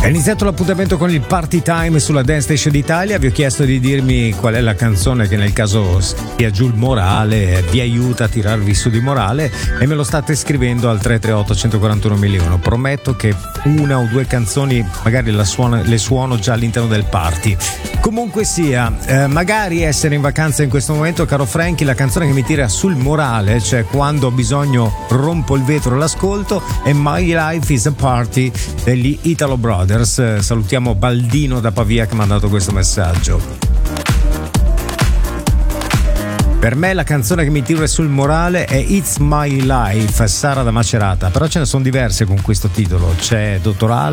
iniziato l'appuntamento con il Party Time sulla Dance Station d'Italia. Vi ho chiesto di dirmi qual è la canzone che nel caso sia giù il morale, vi aiuta a tirarvi su di morale, e me lo state scrivendo al 338 141 milioni. Prometto che una o due canzoni magari le suono già all'interno del party. Comunque sia, magari essere in vacanza in questo momento, caro Frankie, la canzone che mi tira sul morale, cioè quando ho bisogno rompo il vetro e l'ascolto, è My Life is a Party degli Italo Brothers. Salutiamo Baldino da Pavia che mi ha mandato questo messaggio. Per me la canzone che mi tira sul morale è It's My Life, Sara da Macerata, però ce ne sono diverse con questo titolo. C'è Dottor